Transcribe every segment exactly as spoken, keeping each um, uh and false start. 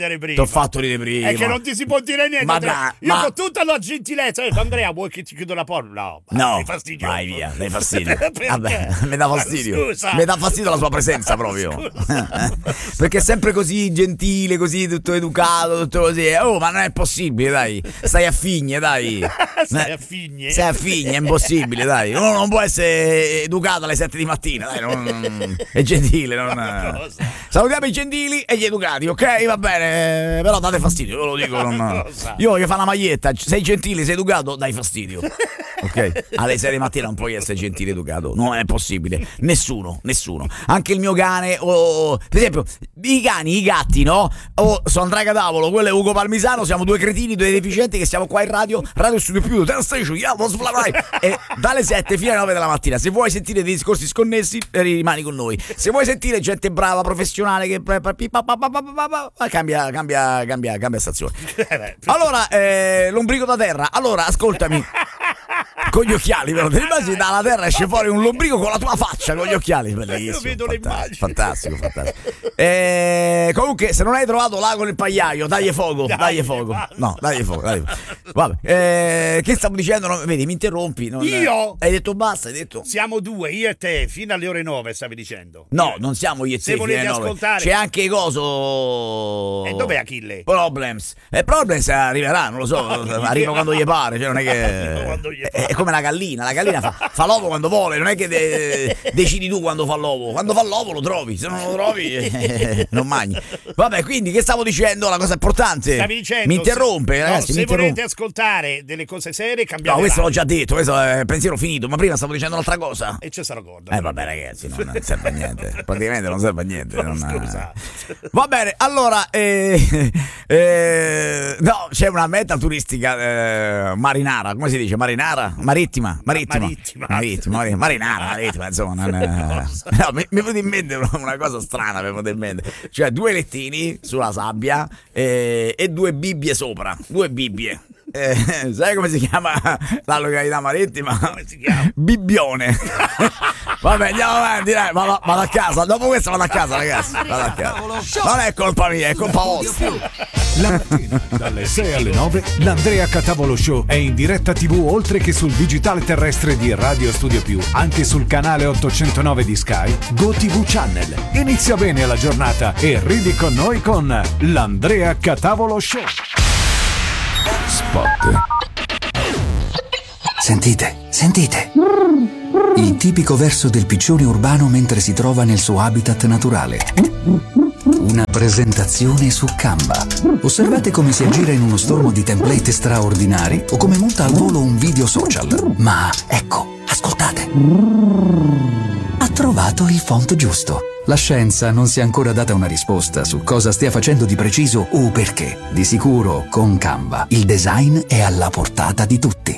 prima. Ti ho fatto ridere prima. È che non ti si può dire niente. Ma Andrea. da- Io ma- con tutta la gentilezza. Eh, Andrea, vuoi che ti chiudo la porta? No, No, sei fastidioso. vai via, dai fastidio. Perché? Vabbè, mi dà fastidio. Scusa. Mi dà fastidio la sua presenza proprio. Perché è sempre così gentile, così tutto educato, tutto così. Oh, ma non è possibile, dai. Stai a figne, dai. Stai a figne. Stai a figne, è impossibile, dai. Uno non può essere educato alle sette di mattina, dai. Non, non- è gentile, non... Cosa? Salutiamo i gentili e gli educati, ok? Va bene, però date fastidio, ve lo dico. Non... Cosa? Io voglio fare una maglietta, sei gentile, sei educato, dai fastidio. Ok? Alle sei di mattina non puoi essere gentile e educato, non è possibile. Nessuno, nessuno. Anche il mio cane, o per esempio, i cani, i gatti, no? O sono Andrea Catavolo, quello è Ugo Palmisano, siamo due cretini, due deficienti che siamo qua in radio, Radio Studio Più, te lo stai sciogando, sflavai. E dalle sette fino alle nove della mattina, se vuoi sentire dei discorsi sconnessi, rimani con noi. Se vuoi sentire gente brava, professionale, che cambia, cambia, cambia, cambia stazione. Allora, eh, lombrico da terra. Allora, ascoltami. Con gli occhiali, però ti immagini dalla terra esce fuori un lombrico con la tua faccia con gli occhiali, bellissimo. Io vedo le immagini. Fantastico, fantastico. Eh, comunque, se non hai trovato l'ago nel pagliaio, dagli fuoco, dagli, Dagli, fuoco. basta. No, dagli fuoco, dagli fuoco. Vabbè, eh, che stavo dicendo? No, vedi, mi interrompi. Non... Io? Hai detto basta, hai detto. Siamo due, io e te, fino alle ore nove stavi dicendo. No, non siamo io e te. Se volete fino alle nove. ascoltare- C'è anche coso. E dov'è Achille? Problems. E Problems arriverà, non lo so, arriva quando gli pare, cioè non è Arriva che quando gli è, pare. è come la gallina, la gallina fa, fa l'uovo quando vuole, non è che de- decidi tu quando fa l'uovo. Quando fa l'uovo lo trovi, se non lo trovi eh, non mangi. Vabbè, quindi che stavo dicendo? La cosa importante. Stavi dicendo, mi interrompe, se, ragazzi, no, mi se volete interrompe. ascoltare delle cose serie, No, cambiate questo l'ho radio. già detto, questo è pensiero finito, ma prima stavo dicendo un'altra cosa. E c'è sta corda. Eh vabbè ragazzi, non, non serve a niente, praticamente non serve a niente. Non... Scusa. Va bene, allora, eh, eh, no, c'è una meta turistica eh, marinara, come si dice? Marinara? Marittima, marittima. Marittima. Marittima, marittima, marinara, marittima, insomma. Non, eh, no, mi, mi è venuta in mente una, una cosa strana, mi è venuta in mente. Cioè due lettini sulla sabbia eh, e due bibbie sopra, due bibbie. Eh, sai come si chiama la località marittima? Come si chiama? Bibbione. Vabbè, andiamo avanti, dai, vado, vado a casa. Dopo questo vado a casa, ragazzi. Vado a casa. Non è colpa mia, è colpa vostra. La mattina dalle sei alle nove l'Andrea Catavolo Show è in diretta tivù oltre che sul digitale terrestre di Radio Studio Più, anche sul canale ottocentonove di Sky, GoTV Channel. Inizia bene la giornata e ridi con noi con l'Andrea Catavolo Show. Spot. Sentite, sentite. Il tipico verso del piccione urbano mentre si trova nel suo habitat naturale. Una presentazione su Canva. Osservate come si aggira in uno stormo di template straordinari o come monta al volo un video social. Ma ecco, ascoltate. Ha trovato il font giusto. La scienza non si è ancora data una risposta su cosa stia facendo di preciso o perché. Di sicuro, con Canva, il design è alla portata di tutti.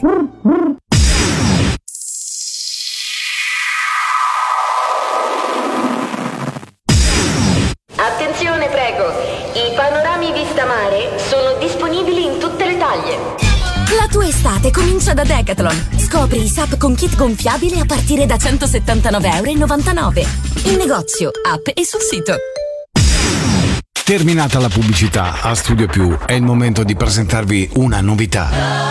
Attenzione, prego. I panorami vista mare sono disponibili in tutte le taglie. La tua estate comincia da Decathlon. Scopri i S U P con kit gonfiabile a partire da centosettantanove e novantanove euro. In negozio, app e sul sito. Terminata la pubblicità a Studio Più, è il momento di presentarvi una novità.